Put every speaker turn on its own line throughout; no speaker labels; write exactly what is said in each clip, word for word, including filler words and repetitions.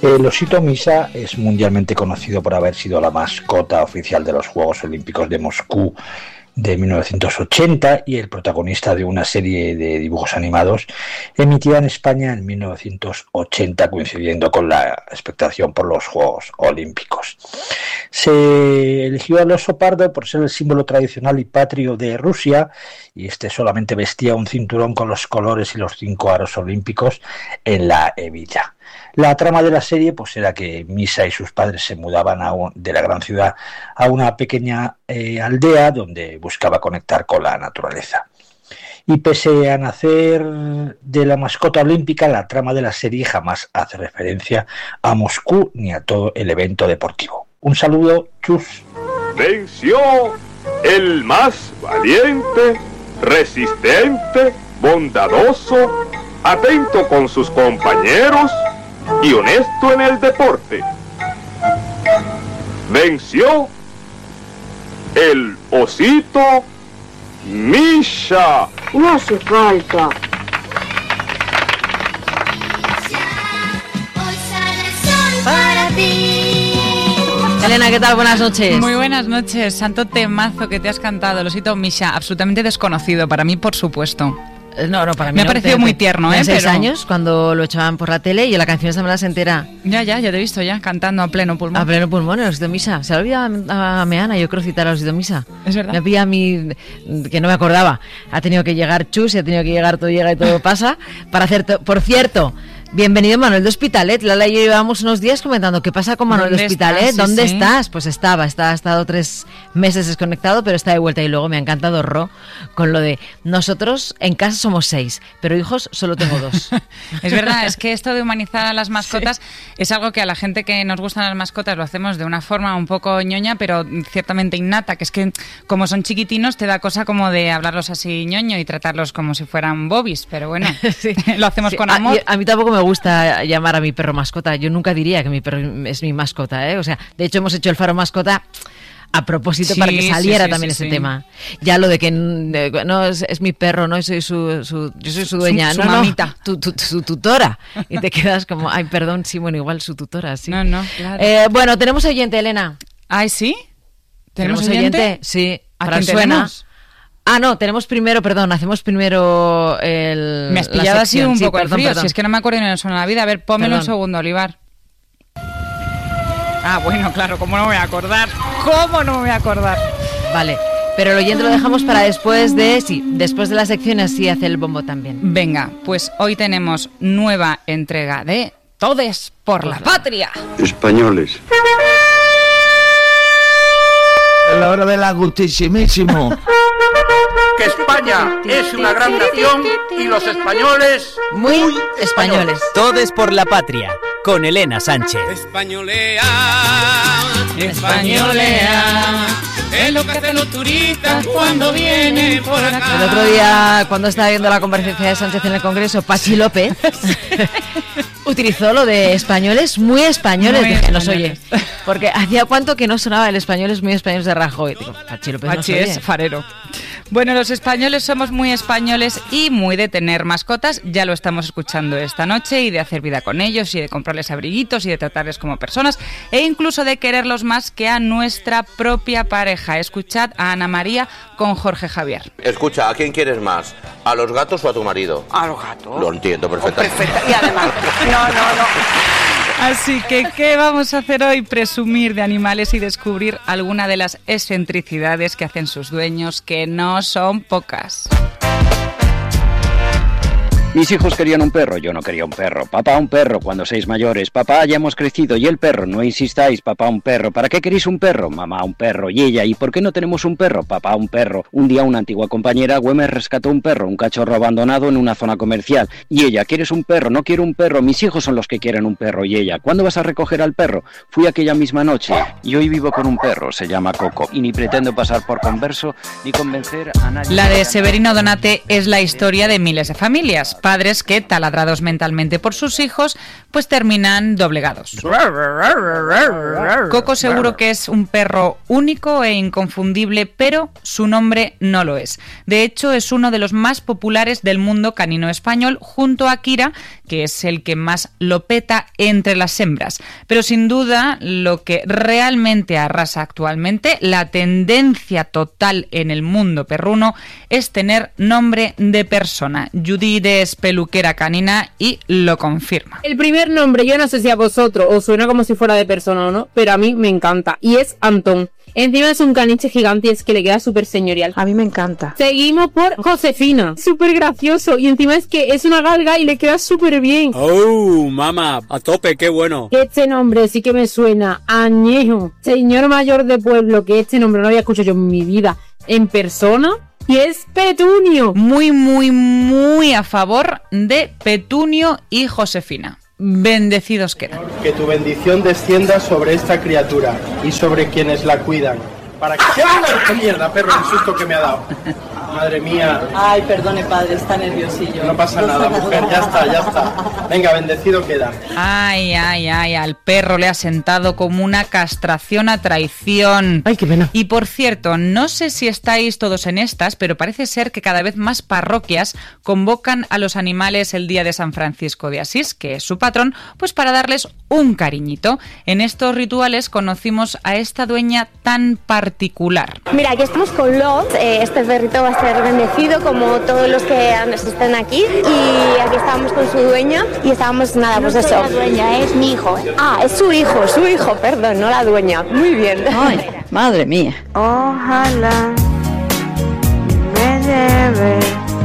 El osito Misa es mundialmente conocido por haber sido la mascota oficial de los Juegos Olímpicos de Moscú de mil novecientos ochenta y el protagonista de una serie de dibujos animados emitida en España en mil novecientos ochenta, coincidiendo con la expectación por los Juegos Olímpicos. Se eligió al oso pardo por ser el símbolo tradicional y patrio de Rusia, y este solamente vestía un cinturón con los colores y los cinco aros olímpicos en la hebilla. La trama de la serie pues era que Misa y sus padres se mudaban a un, de la gran ciudad a una pequeña eh, aldea donde buscaba conectar con la naturaleza. Y pese a nacer de la mascota olímpica, la trama de la serie jamás hace referencia a Moscú ni a todo el evento deportivo. Un saludo, chus.
Venció el más valiente, resistente, bondadoso, atento con sus compañeros y honesto en el deporte. Venció el osito Misha.
No hace falta.
Para ti. Elena, ¿qué tal? Buenas noches.
Muy buenas noches. Santo temazo que te has cantado, el osito Misha, absolutamente desconocido, para mí, por supuesto.
No, no, para mí
me ha
no,
parecido
te,
muy tierno, ¿eh?
seis
Pero...
años, cuando lo echaban por la tele y la canción esta me la sé entera.
Ya, ya, ya te he visto ya, cantando a pleno pulmón.
A pleno pulmón, el osito Misa. Se ha olvidado a, a Meana, yo creo, citar al osito Misa.
Es verdad.
Me pilla a mí, que no me acordaba. Ha tenido que llegar Chus y ha tenido que llegar Todo Llega y Todo Pasa para hacer... To- por cierto... Bienvenido Manuel de Hospitalet. Lala y yo llevamos unos días comentando qué pasa con Manuel de Hospitalet.
Estás?
¿Dónde
Sí, sí.
estás? Pues estaba, está, ha estado tres meses desconectado, pero está de vuelta. Y luego me ha encantado Ro con lo de nosotros en casa somos seis, pero hijos solo tengo dos.
Es verdad, es que esto de humanizar a las mascotas sí. es algo que a la gente que nos gustan las mascotas lo hacemos de una forma un poco ñoña, pero ciertamente innata, que es que como son chiquitinos te da cosa como de hablarlos así ñoño y tratarlos como si fueran bobis, pero bueno, sí. lo hacemos sí. con amor.
A, a mí tampoco me gusta llamar a mi perro mascota. Yo nunca diría que mi perro es mi mascota, ¿eh? O sea, de hecho hemos hecho el Faro Mascota a propósito sí, para que saliera sí, sí, también sí, ese sí. tema. Ya lo de que no es, es mi perro, no soy su, su yo soy su dueña,
su,
no,
su mamita,
no, tu, tu, su tutora. Y te quedas como, ay, perdón, sí, bueno, igual su tutora, sí.
No, no, claro.
Eh, bueno, tenemos oyente, Elena.
Ay, ¿sí?
¿Tenemos, ¿Tenemos oyente? oyente? Sí.
¿A
para
quién
suena.
Tenemos?
Ah, no, tenemos primero, perdón, hacemos primero el...
Me has pillado así un
sí,
poco
perdón,
el frío,
perdón.
si es que no me acuerdo ni de eso en la vida. A ver, pónmelo un segundo, Olivar. Ah, bueno, claro, ¿cómo no me voy a acordar? ¿Cómo no me voy a acordar?
Vale, pero el oyente lo dejamos para después de... Sí, después de la sección así hace el bombo también.
Venga, pues hoy tenemos nueva entrega de Todes por la Patria.
Españoles.
A la hora del agustísimísimo.
Que España es una gran nación y los españoles
muy, muy españoles.
Todes por la Patria, con Elena Sánchez.
Españolea, españolea, es lo que hacen los turistas cuando vienen por acá.
El otro día, cuando estaba viendo la comparecencia de Sánchez en el Congreso, Pachi López utilizó lo de españoles muy españoles, muy dije, nos oye. Porque hacía cuánto que no sonaba el españoles muy españoles de Rajoy. Digo, Pachi López
Pachi
nos oye.
es farero. Bueno, los españoles somos muy españoles y muy de tener mascotas, ya lo estamos escuchando esta noche, y de hacer vida con ellos y de comprarles abriguitos y de tratarles como personas e incluso de quererlos más que a nuestra propia pareja. Escuchad a Ana María con Jorge Javier.
Escucha, ¿a quién quieres más? ¿A los gatos o a tu marido?
A los gatos.
Lo entiendo perfectamente.
Oh, perfecta. Y además, no, no, no.
Así que, ¿qué vamos a hacer hoy? Presumir de animales y descubrir alguna de las excentricidades que hacen sus dueños, que no son pocas.
Mis hijos querían un perro, yo no quería un perro. Papá, un perro, cuando seáis mayores. Papá, ya hemos crecido. ¿Y el perro? No insistáis. Papá, un perro. ¿Para qué queréis un perro? Mamá, un perro. ¿Y ella? ¿Y por qué no tenemos un perro? Papá, un perro. Un día una antigua compañera, Güemes, rescató un perro, un cachorro abandonado en una zona comercial. Y ella, ¿quieres un perro? No quiero un perro. Mis hijos son los que quieren un perro. Y ella, ¿cuándo vas a recoger al perro? Fui aquella misma noche. Y hoy vivo con un perro, se llama Coco. Y ni pretendo pasar por converso ni convencer a nadie.
La de Severino Donate es la historia de miles de familias. padres que, taladrados mentalmente por sus hijos, pues terminan doblegados. Coco seguro que es un perro único e inconfundible, pero su nombre no lo es. De hecho, es uno de los más populares del mundo canino español, junto a Kira, que es el que más lo peta entre las hembras. Pero sin duda, lo que realmente arrasa actualmente, la tendencia total en el mundo perruno, es tener nombre de persona. Judith es peluquera canina y lo confirma.
El primer nombre, yo no sé si a vosotros os suena como si fuera de persona o no, pero a mí me encanta, y es Antón. Encima es un caniche gigante y es que le queda súper señorial.
A mí me encanta.
Seguimos por Josefina. Súper gracioso. Y encima es que es una galga y le queda súper bien.
¡Oh, mamá! A tope, qué bueno.
Este nombre sí que me suena añejo. Señor mayor de pueblo, que este nombre no había escuchado yo en mi vida en persona. Y es Petunio.
Muy, muy, muy a favor de Petunio y Josefina. Bendecidos quedan.
Que tu bendición descienda sobre esta criatura y sobre quienes la cuidan. Para que... ¡Qué mierda, perro! El susto que me ha dado. Madre mía.
Ay, perdone, padre, está nerviosillo.
No pasa no nada, mujer, ya está, ya está. Venga, bendecido queda.
Ay, ay, ay, al perro le ha sentado como una castración a traición.
Ay, qué pena.
Y por cierto, no sé si estáis todos en estas, pero parece ser que cada vez más parroquias convocan a los animales el día de San Francisco de Asís, que es su patrón, pues para darles un cariñito. En estos rituales conocimos a esta dueña tan particular.
Mira, aquí estamos con Lot, eh, este perrito va a ser bendecido como todos los que están aquí, y aquí estábamos con su dueña y estábamos, nada, pues
no
eso.
No soy la dueña, es mi hijo. ¿eh?
Ah, es su hijo, su hijo, perdón, no la dueña. Muy bien.
Ay, madre mía.
Ojalá me lleve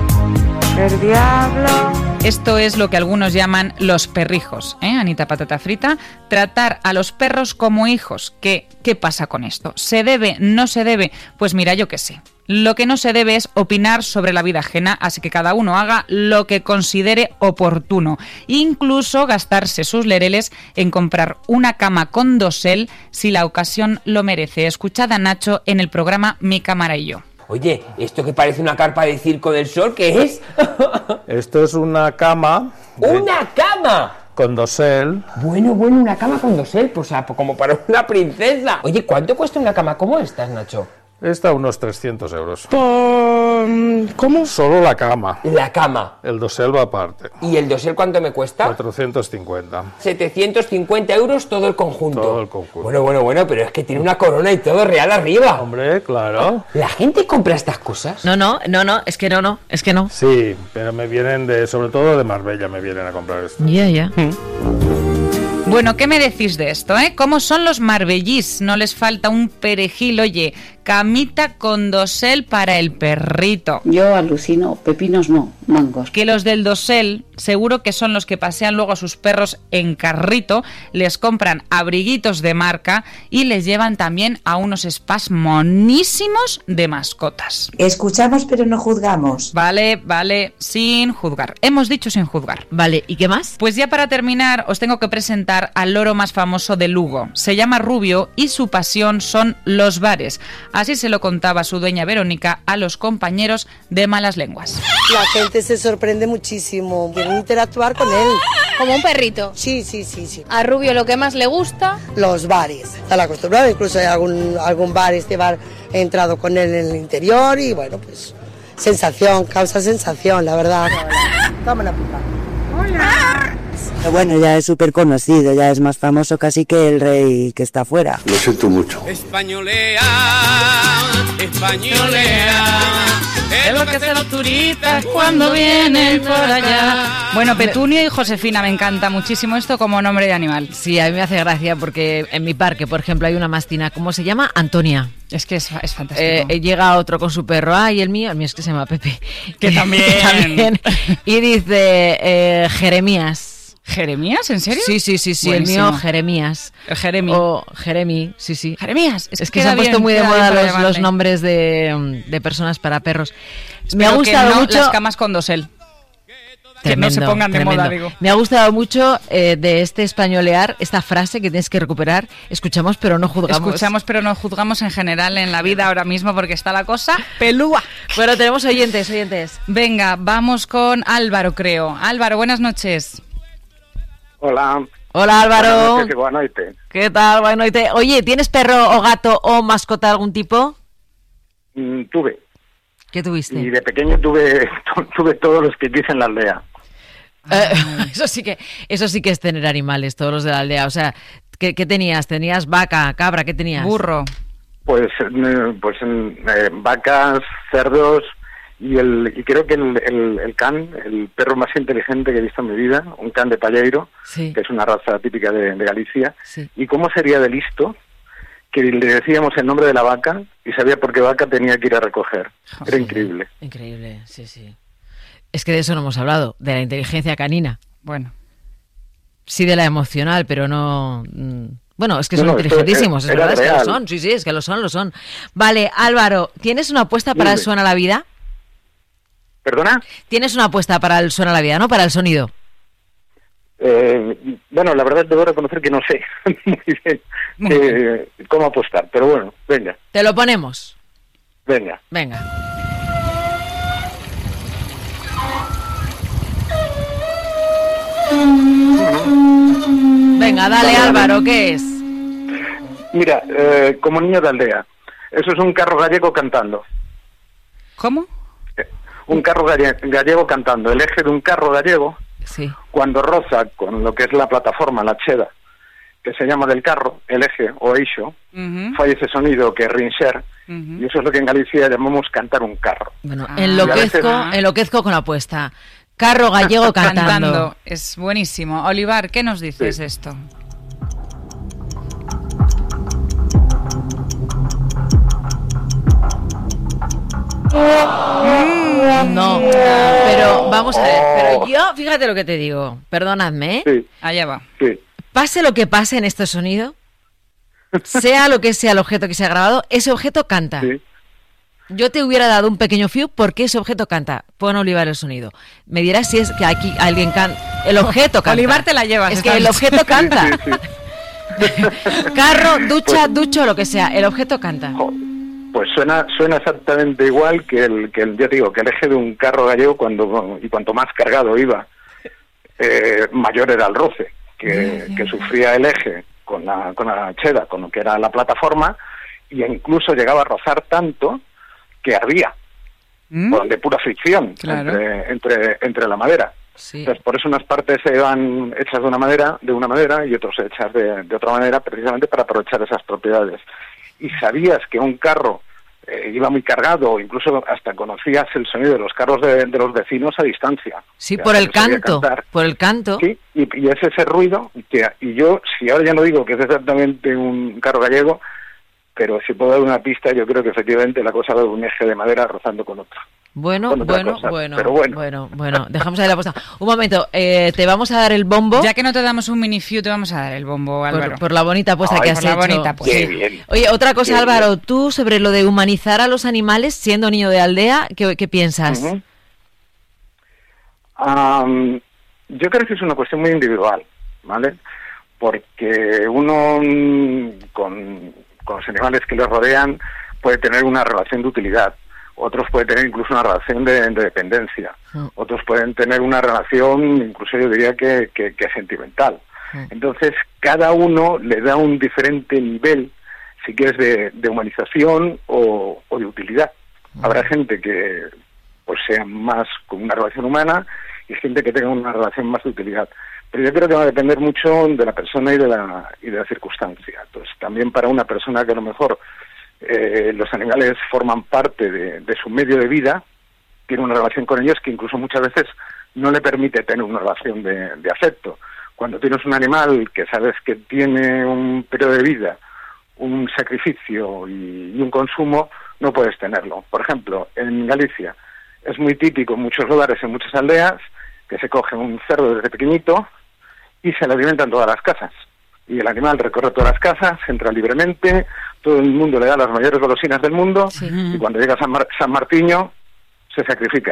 el diablo.
Esto es lo que algunos llaman los perrijos, ¿eh, Anita Patata Frita? Tratar a los perros como hijos. ¿Qué, qué pasa con esto? ¿Se debe? ¿No se debe? Pues mira, yo qué sé. Lo que no se debe es opinar sobre la vida ajena, así que cada uno haga lo que considere oportuno. Incluso gastarse sus lereles en comprar una cama con dosel si la ocasión lo merece. Escuchad a Nacho en el programa Mi Cámara y Yo.
Oye, ¿esto que parece una carpa de Circo del Sol, qué es?
Esto es una cama... De...
¡Una cama!
Con dosel.
Bueno, bueno, una cama con dosel, pues como para una princesa. Oye, ¿cuánto cuesta una cama como esta, Nacho?
Está a unos trescientos euros.
¿Por... ¿Cómo?
Solo la cama.
La cama.
El dosel va aparte.
¿Y el dosel cuánto me cuesta?
cuatrocientos cincuenta.
setecientos cincuenta euros todo el conjunto.
Todo el conjunto.
Bueno, bueno, bueno, pero es que tiene una corona y todo real arriba.
Hombre, claro.
¿La gente compra estas cosas?
No, no, no, no, es que no, no, es que no.
Sí, pero me vienen de, sobre todo de Marbella, me vienen a comprar esto.
Ya, yeah, ya. Yeah.
Bueno, ¿qué me decís de esto, eh? ¿Cómo son los marbellís? No les falta un perejil, oye. Camita con dosel para el perrito.
Yo alucino, pepinos no, mangos.
Que los del dosel, seguro que son los que pasean luego a sus perros en carrito, les compran abriguitos de marca y les llevan también a unos spas monísimos de mascotas.
Escuchamos pero no juzgamos.
Vale, vale, sin juzgar. Hemos dicho sin juzgar.
Vale, ¿y qué más?
Pues ya para terminar os tengo que presentar al loro más famoso de Lugo. Se llama Rubio y su pasión son los bares. Así se lo contaba su dueña Verónica a los compañeros de Malas Lenguas.
La gente se sorprende muchísimo, quieren interactuar con él.
Como un perrito.
Sí, sí, sí, sí.
A Rubio lo que más le gusta...
Los bares. Está acostumbrado, incluso hay algún, algún bar, este bar, he entrado con él en el interior y bueno, pues sensación, causa sensación, la verdad. Dame una pipa.
Hola. Bueno, ya es súper conocido, ya es más famoso casi que el rey que está afuera.
Lo siento mucho.
Españolea, españolea, es lo que hacen los turistas cuando vienen por allá.
Bueno, Petunio y Josefina, me encanta muchísimo esto como nombre de animal.
Sí, a mí me hace gracia porque en mi parque, por ejemplo, hay una mastina, ¿cómo se llama? Antonia.
Es que es, es fantástico.
Eh, llega otro con su perro, ay, el mío, el mío es que se llama Pepe.
Que también.
que también. Y dice eh, Jeremías.
¿Jeremías? ¿En serio?
Sí, sí, sí, sí. Buenísimo. El mío, Jeremías.
El Jeremy.
O Jeremy, sí, sí.
Jeremías.
Es, es que se han puesto bien, muy de moda los, los nombres de, de personas para perros.
Espero me ha gustado que no mucho. Las camas con dosel. Que no se pongan de
tremendo.
moda, digo.
Me ha gustado mucho eh, de este españolear, esta frase que tienes que recuperar. Escuchamos pero no juzgamos.
Escuchamos pero no juzgamos en general en la vida ahora mismo porque está la cosa pelúa.
Bueno, tenemos oyentes, oyentes.
Venga, vamos con Álvaro, creo. Álvaro, buenas noches.
Hola.
Hola, Álvaro.
Buenas noches y buenas noches.
¿Qué tal? Buenas noches. Oye, ¿tienes perro o gato o mascota de algún tipo?
Mm, tuve.
¿Qué tuviste?
Y de pequeño tuve, tuve todos los que quise en la aldea.
Eh, eso sí que eso sí que es tener animales, todos los de la aldea. O sea, ¿qué, qué tenías? ¿Tenías vaca, cabra? ¿Qué tenías?
Burro.
Pues, eh, pues eh, vacas, cerdos y el y creo que el, el, el can, el perro más inteligente que he visto en mi vida, un can de Palleiro,
sí.
que es una raza típica de, de Galicia.
Sí.
¿Y cómo sería de listo que le decíamos el nombre de la vaca y sabía por qué vaca tenía que ir a recoger? Era
Sí,
increíble.
Increíble, sí, sí. Es que de eso no hemos hablado, de la inteligencia canina.
Bueno.
Sí, de la emocional, pero no... Bueno, es que son
No, no, esto
inteligentísimos, es
era
verdad, es que lo
real.
son. Sí, sí, es que lo son, lo son. Vale, Álvaro, ¿tienes una apuesta para el
Dime.
Suena la Vida?
¿Perdona?
Tienes una apuesta para el Suena la Vida, ¿no? Para el sonido.
Eh, bueno, la verdad debo reconocer que no sé muy bien eh, cómo apostar, pero bueno, venga,
Te lo ponemos.
venga.
Venga. Venga, dale, Álvaro, ¿qué es?
Mira, eh, como niño de aldea, eso es un carro gallego cantando.
¿Cómo?
Un carro galle- gallego cantando. El eje de un carro gallego,
Sí.
cuando roza con lo que es la plataforma, la cheda, que se llama del carro, el eje o eixo,
Ujú,
falla ese sonido que es rincher,
ujú.
y eso es lo que en Galicia llamamos cantar un carro.
Bueno,
Ah.
enloquezco,
Y a veces-
enloquezco con la apuesta. Carro gallego cantando.
Cantando. Es buenísimo. Olivar, ¿qué nos dices
Sí.
esto?
No, pero vamos a ver, pero yo, fíjate lo que te digo, perdonadme, ¿eh?
Sí,
Allá va.
sí.
Pase lo que pase en este sonido, sea lo que sea el objeto que se ha grabado, ese objeto canta.
Sí.
Yo te hubiera dado un pequeño fiu porque ese objeto canta. Pon Olivar el sonido. Me dirás si es que aquí alguien canta. El objeto canta.
Olivar te la llevas.
Es que
esta
el
noche.
objeto canta.
Sí, sí, sí.
Carro, ducha, ducho, lo que sea. El objeto canta.
Jo, Pues suena suena exactamente igual que el que el, ya te digo, que el eje de un carro gallego cuando y cuanto más cargado iba, eh, mayor era el roce que, que sufría el eje con la con la cheda, con lo que era la plataforma, y incluso llegaba a rozar tanto que ardía,
¿Mm?
por- de pura fricción
Claro.
entre, entre entre la madera.
Sí.
Entonces, por eso unas partes se van hechas de una manera, de una manera y otras hechas de, de otra manera, precisamente para aprovechar esas propiedades. Y sabías que un carro eh, iba muy cargado, o incluso hasta conocías el sonido de los carros de, de los vecinos a distancia.
Sí,
Que
por
hasta
el
se sabía
canto.
cantar.
Por el canto.
Sí, y, y es ese ruido, que, y yo, si ahora ya no digo que es exactamente un carro gallego, pero si puedo dar una pista, yo creo que efectivamente la cosa va de un eje de madera rozando con otro.
Bueno,
Con otra
bueno,
cosa,
bueno,
pero bueno.
bueno, bueno, dejamos ahí la apuesta. Un momento, eh, te vamos a dar el bombo
Ya que no te damos un mini fiu, te vamos a dar el bombo, Álvaro.
por, por la bonita apuesta
Ay,
que has
por la
hecho.
bonita apuesta.
Qué bien.
Oye, otra cosa,
Qué
Álvaro, tú sobre lo de humanizar a los animales siendo niño de aldea, ¿qué, qué piensas?
Ujú. Am, yo creo que es una cuestión muy individual, ¿vale? Porque uno mm, con, con los animales que le rodean puede tener una relación de utilidad, otros pueden tener incluso una relación de, de dependencia,
Mm.
otros pueden tener una relación incluso yo diría que, que, que sentimental.
Mm.
Entonces cada uno le da un diferente nivel, si quieres, de, de humanización o, o de utilidad. Habrá gente que pues sea más con una relación humana y gente que tenga una relación más de utilidad. Pero yo creo que va a depender mucho de la persona y de la y de la circunstancia. Entonces, también para una persona que a lo mejor eh, los animales forman parte de, de su medio de vida, tiene una relación con ellos que incluso muchas veces no le permite tener una relación de, de afecto. Cuando tienes un animal que sabes que tiene un periodo de vida, un sacrificio y, y un consumo, no puedes tenerlo. Por ejemplo, en Galicia es muy típico en muchos lugares, en muchas aldeas, que se coge un cerdo desde pequeñito y se le alimenta en todas las casas. Y el animal recorre todas las casas, entra libremente, todo el mundo le da las mayores golosinas del mundo,
Sí.
y cuando llega San, Mar- San Martiño se sacrifica.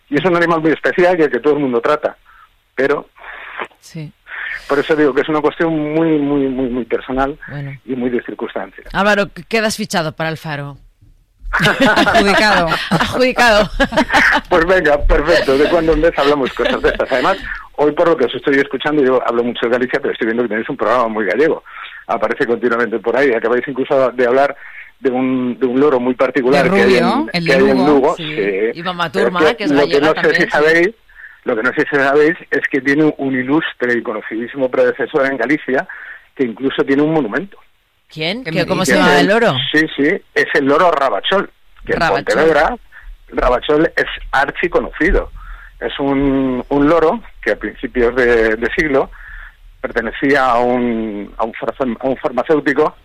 Y es un animal muy especial y el que todo el mundo trata. Pero,
sí.
por eso digo que es una cuestión muy, muy, muy, muy personal
bueno.
y muy de circunstancias.
Álvaro, quedas fichado para el Faro.
Adjudicado.
Adjudicado.
Pues venga, perfecto. De cuando en vez hablamos cosas de estas. Además, hoy por lo que os estoy escuchando, yo hablo mucho de Galicia, pero estoy viendo que tenéis un programa muy gallego. Aparece continuamente por ahí. Acabáis incluso de hablar de un, de un loro muy particular
de
Rubio,
que hay en,
el
que
de
hay en
Lugo.
Sí.
Sí.
Y Mamá Turma, que, que es
lo
gallega
que no
también.
sé si sabéis, lo que no sé si sabéis es que tiene un ilustre y conocidísimo predecesor en Galicia que incluso tiene un monumento.
¿Quién?
¿Qué
¿Qué, ¿Cómo se llama el loro?
Sí, sí, es el loro Rabachol, que
Rabachol.
en Pontevedra Rabachol es archiconocido. Es un, un loro que a principios de, de siglo pertenecía a un, a un, a un farmacéutico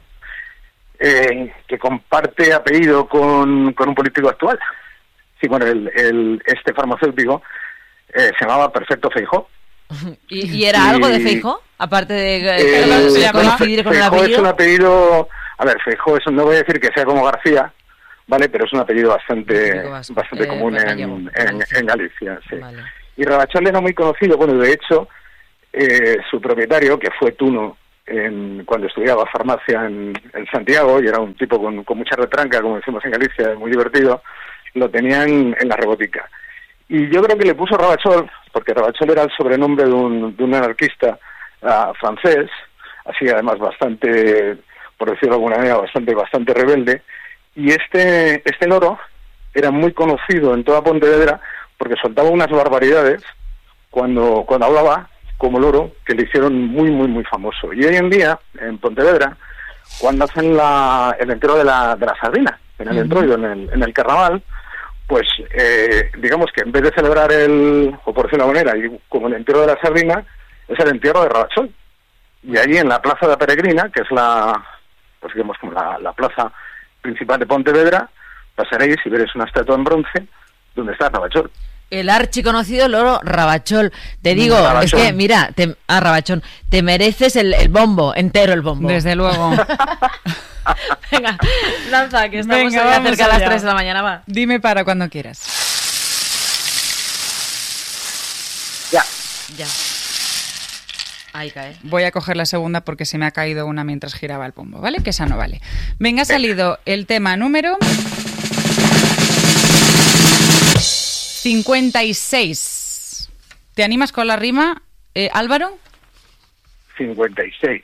eh, que comparte apellido con, con un político actual. Sí, bueno, el, el, este farmacéutico eh, se llamaba Perfecto Feijóo.
¿Y, ¿Y era
y,
algo de Feijóo? Aparte de,
eh,
de, de
no,
coincidir con el
Feijóo
apellido.
es un apellido... A ver, Feijóo es, no voy a decir que sea como García, ¿vale? Pero es un apellido bastante
vasco,
bastante
eh,
común
pues
en,
gallego,
en, en Galicia, sí.
Vale.
Y Rabachol era muy conocido, bueno, de hecho, eh, su propietario, que fue Tuno, en, cuando estudiaba farmacia en, en Santiago, y era un tipo con, con mucha retranca, como decimos en Galicia, muy divertido, lo tenía en, en la robótica. Y yo creo que le puso Rabachol, porque Rabachol era el sobrenombre de un, de un anarquista uh, francés, así además bastante, por decirlo de alguna manera, bastante, bastante rebelde, y este, este loro era muy conocido en toda Pontevedra porque soltaba unas barbaridades cuando, cuando hablaba como loro que le hicieron muy, muy, muy famoso. Y hoy en día, en Pontevedra, cuando hacen la, el entierro de la, de la sardina, en el uh-huh. entroido, en el, en el carnaval, pues eh, digamos que en vez de celebrar el, o por decirlo de una manera, y como el entierro de la sardina, es el entierro de Rabachol. Y allí en la Plaza de la Peregrina, que es la, pues digamos como la, la plaza principal de Pontevedra, pasaréis y veréis una estatua en bronce donde está Rabachol.
El archiconocido loro Rabachol. Te digo, Rabachol. Es que, mira, te, ah, Rabachón, te mereces el, el bombo, entero el bombo.
Desde luego.
Venga, lanza, que estamos
Venga,
cerca de las tres de la mañana, va.
Dime para cuando quieras.
Ya.
Ya. Ahí cae.
Voy a coger la segunda porque se me ha caído una mientras giraba el bombo, ¿vale? Que esa no vale. Venga, ha salido el tema número cincuenta y seis. ¿Te animas con la rima, eh, Álvaro?
cincuenta y seis.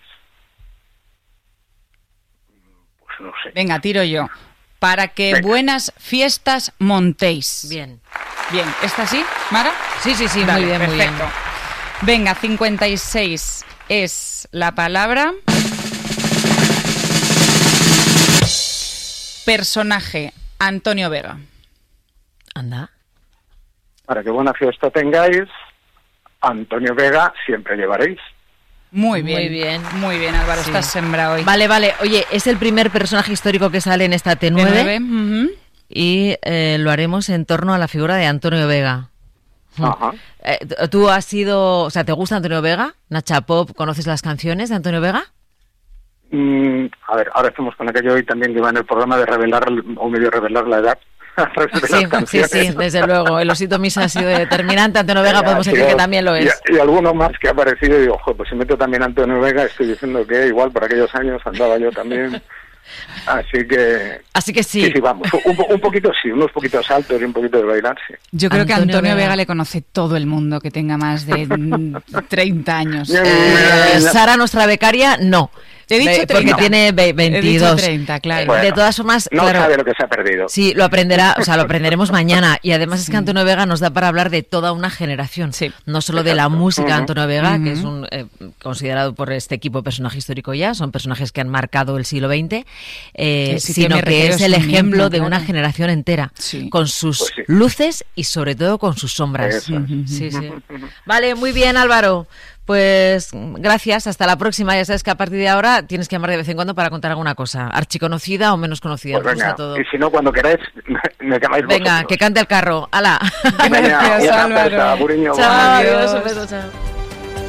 Pues no sé.
Venga, tiro yo. Para que
Venga.
Buenas fiestas montéis.
Bien.
Bien, ¿esta sí, Mara?
Sí, sí, sí,
Dale,
muy bien,
perfecto.
muy bien.
Venga, cincuenta y seis es la palabra personaje, Antonio Vega.
Anda.
Para que buena fiesta tengáis, Antonio Vega siempre llevaréis.
Muy bien,
muy bien,
muy bien, Álvaro,
sí.
Estás sembrado hoy.
Vale, vale. Oye, es el primer personaje histórico que sale en esta T nueve,
T nueve uh-huh.
y eh, lo haremos en torno a la figura de Antonio Vega.
Ajá.
Eh, ¿Tú has sido, o sea, te gusta Antonio Vega? Nacha Pop, ¿conoces las canciones de Antonio Vega?
Mm, a ver, ahora estamos con aquello hoy también que va en el programa de revelar o medio revelar la edad.
Sí, sí, sí, desde luego. El osito Misa ha sido determinante. Antonio Vega podemos decir que también lo es.
Y, y alguno más que ha aparecido y digo, joder, pues si meto también a Antonio Vega, estoy diciendo que igual por aquellos años andaba yo también. Así que...
Así que sí.
Sí, sí, vamos. Un, un poquito sí, unos poquitos saltos y un poquito de bailar, sí.
Yo creo
Antonio
que Antonio Vega.
Vega
le conoce todo el mundo que tenga más de treinta años.
Eh, Sara, nuestra becaria, no.
Te he dicho
treinta. Porque tiene veintidós. He dicho
treinta, claro.
Bueno,
de todas formas,
no
claro,
sabe lo que se ha perdido.
Sí, lo aprenderá, o sea, lo aprenderemos mañana. Y además es que Antonio Vega nos da para hablar de toda una generación.
Sí.
No solo de la música de
Uh-huh.
Antonio Vega,
Uh-huh.
que es un eh, considerado por este equipo personaje histórico ya, son personajes que han marcado el siglo veinte, eh,
El sitio
sino
me
que
refiero
es
es
el
un
ejemplo
miembro,
de
claro.
una generación entera,
Sí.
con sus
Pues sí.
luces y sobre todo con sus sombras.
Eso.
Sí, sí. Vale, muy bien, Álvaro. Pues gracias, hasta la próxima. Ya sabes que a partir de ahora tienes que llamar de vez en cuando para contar alguna cosa, archiconocida o menos conocida.
Pues
Nos gusta
venga,
todo.
y si no, cuando queráis, me llamáis
Venga,
vosotros.
que cante el carro. ¡Hala!
Venga,
Gracias,
una
Álvaro.
fuerza, Buriño,
Chao,
Adiós.
adiós, un beso, chao.